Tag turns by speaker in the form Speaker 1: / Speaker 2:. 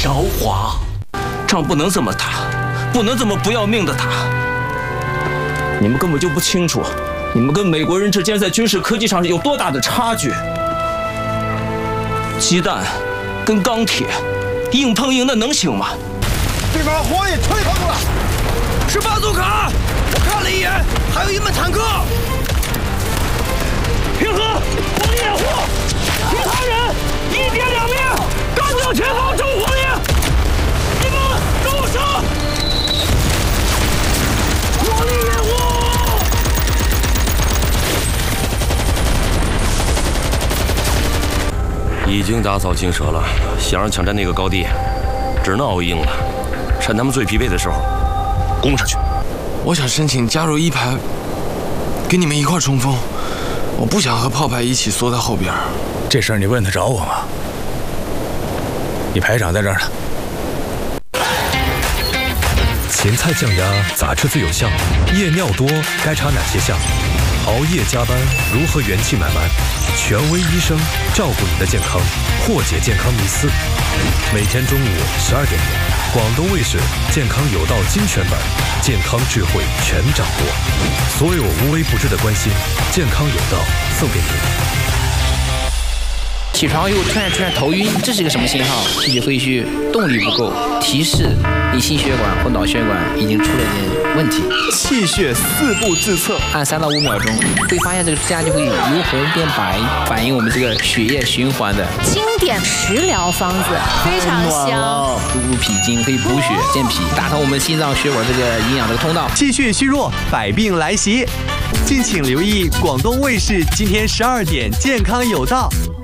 Speaker 1: 韶华，仗不能这么打，不能这么不要命的打。你们根本就不清楚，你们跟美国人之间在军事科技上有多大的差距。鸡蛋跟钢铁硬碰硬，那能行吗？
Speaker 2: 对方火也吹风了，
Speaker 1: 是巴祖卡，我看了一眼，还有一门坦克。平和，火力掩护，其他人一点两面，干掉前方重火力。你们跟我上，火力掩护。
Speaker 3: 已经打草惊蛇了，想让抢占那个高地，只能熬硬了。趁他们最疲惫的时候，攻上去。
Speaker 4: 我想申请加入一排，跟你们一块冲锋。我不想和炮排一起缩在后边。
Speaker 5: 这事儿你问得着我吗？你排长在这儿呢。
Speaker 6: 芹菜降压咋吃最有效？夜尿多该查哪些项？熬夜加班如何元气满满？权威医生照顾你的健康，破解健康迷思。每天中午12点，广东卫视健康有道精选版，健康智慧全掌握，所有无微不至的关心，健康有道送给你。
Speaker 7: 起床又突然出现头晕，这是一个什么信号？气血亏虚，动力不够，提示你心血管或脑血管已经出了点问题。
Speaker 2: 气血4步自测，
Speaker 7: 按3到5秒钟，会发现这个指甲就会由红变白，反映我们这个血液循环的。
Speaker 8: 经典食疗方子，非常香。
Speaker 7: 入脾经可以补血健脾，打通我们心脏血管这个营养这个通道。
Speaker 2: 气血虚弱，百病来袭。敬请留意广东卫视今天12点健康有道。